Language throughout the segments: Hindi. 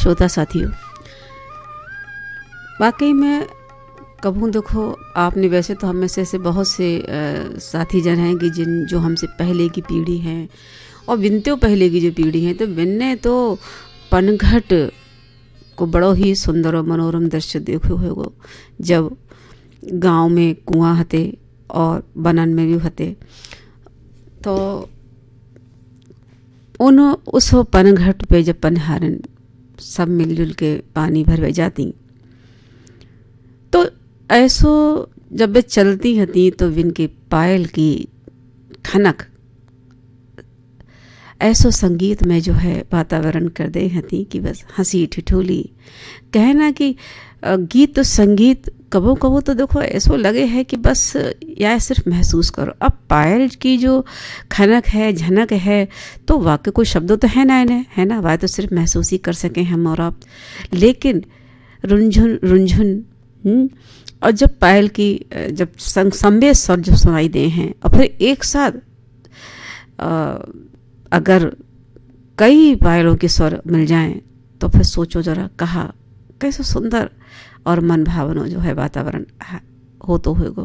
श्रोता साथियों, वाकई में कभू देखो आपने, वैसे तो हम में से ऐसे बहुत से साथी जन हैं कि जो हमसे पहले की पीढ़ी हैं और विनते पहले की जो पीढ़ी है, तो विनने तो पनघट को बड़ो ही सुंदर और मनोरम दृश्य देखो होगो, जब गांव में कुआं हते और बनन में भी हते, तो उस पनघट पे जब पनहारन सब मिलजुल के पानी भरवे जाती, तो ऐसो जब वे चलती हती तो विनके पायल की खनक ऐसो संगीत में जो है वातावरण कर दे हती कि बस हंसी ठिठोली कहना कि गीत तो संगीत कबो कबो तो देखो ऐसो लगे है कि बस या सिर्फ महसूस करो। अब पायल की जो खनक है, झनक है, तो वाकई कोई शब्दों तो है ना, वह तो सिर्फ महसूस ही कर सकें हम और आप। लेकिन रुंझुन रुंझुन और जब पायल की जब संवेद स्वर जो सुनाई दे हैं और फिर एक साथ अगर कई पायलों के स्वर मिल जाएं, तो फिर सोचो जरा कहा कैसे सुंदर और मन भावनो जो है वातावरण हो तो होगो।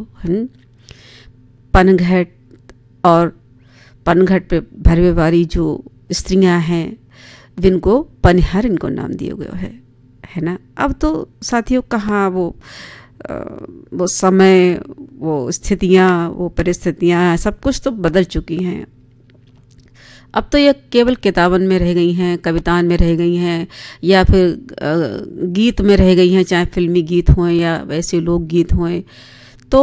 पनघट और पनघट पे भरवे वाली जो स्त्रियां हैं, जिनको पनिहार इनको नाम दिया गया है ना। अब तो साथियों कहाँ वो समय, वो स्थितियाँ, वो परिस्थितियाँ सब कुछ तो बदल चुकी हैं। अब तो ये केवल किताबन में रह गई हैं, कविताओं में रह गई हैं, या फिर गीत में रह गई हैं, चाहे फिल्मी गीत हों या वैसे लोकगीत हों। तो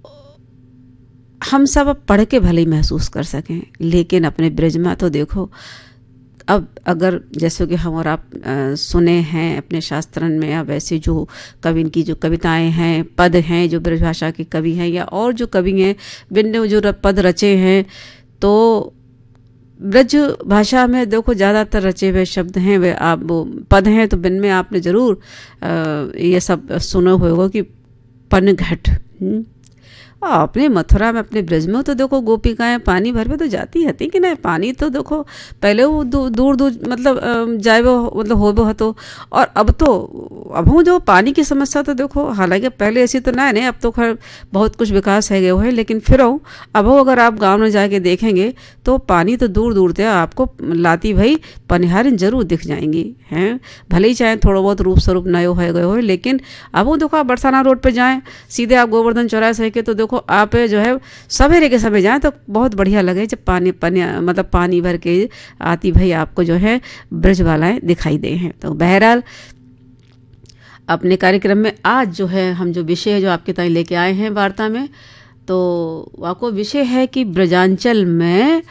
हम सब अब पढ़ के भले ही महसूस कर सकें, लेकिन अपने ब्रज में तो देखो, अब अगर जैसे कि हम और आप सुने हैं अपने शास्त्रन में, या वैसे जो कवि की जो कविताएं हैं, पद हैं, जो ब्रज भाषा के कवि हैं या और जो कवि हैं, जिनने जो पद रचे हैं, तो ब्रज भाषा में देखो ज़्यादातर रचे हुए शब्द हैं, वे आप वो पद हैं, तो बिन में आपने ज़रूर ये सब सुना होगा कि पनघट। अपने मथुरा में, अपने ब्रज में तो देखो गोपिकाएं पानी भरवे तो जाती हती कि नहीं। पानी तो देखो पहले वो दूर दूर मतलब जाए वो मतलब हो वो हतो, और अब वो जो पानी की समस्या तो देखो, हालांकि पहले ऐसी तो नहीं, अब तो खैर बहुत कुछ विकास है गया है, लेकिन फिर अब अगर आप गांव में जाके देखेंगे तो पानी तो दूर दूर से आपको लाती भाई पनिहारिन जरूर दिख जाएंगी हैं। भले ही चाहे थोड़ा बहुत रूप स्वरूप नए हो गए हो, लेकिन अब वो देखो आप बरसाना रोड पर जाएँ, सीधे आप गोवर्धन चौराहे से के, तो देखो आप जो है सवेरे के समय जाएं तो बहुत बढ़िया लगे, जब मतलब पानी भर के आती भाई आपको जो है ब्रजवालाएं दिखाई दे हैं। तो बहरहाल अपने कार्यक्रम में आज जो है हम जो विषय जो आपके ताई लेके आए हैं वार्ता में, तो वाको विषय है कि ब्रजांचल में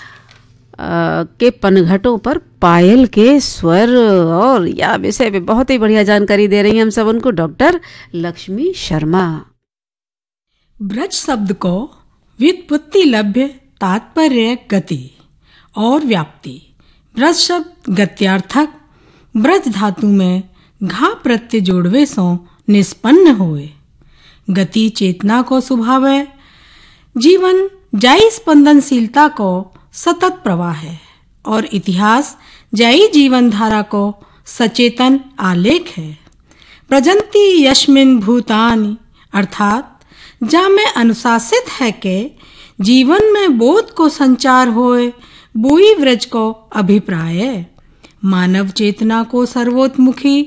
के पनघटों पर पायल के स्वर, और या विषय पे बहुत ही बढ़िया जानकारी दे रही हैं हम सब उनको डॉक्टर लक्ष्मी शर्मा। ब्रज शब्द को व्युत्पत्ति, लभ्य, तात्पर्य, गति और व्याप्ति। ब्रज शब्द गत्यार्थक ब्रज धातु में घा प्रत्यय जोड़वे सो निष्पन्न होए। गति चेतना को स्वभाव, जीवन जाई स्पंदनशीलता को सतत प्रवाह है, और इतिहास जाई जीवन धारा को सचेतन आलेख है। प्रजंती यस्मिन् भूतानि, अर्थात जहाँ में अनुशासित है के जीवन में बोध को संचार होए, बोई व्रज को अभिप्राय। मानव चेतना को सर्वोत्मुखी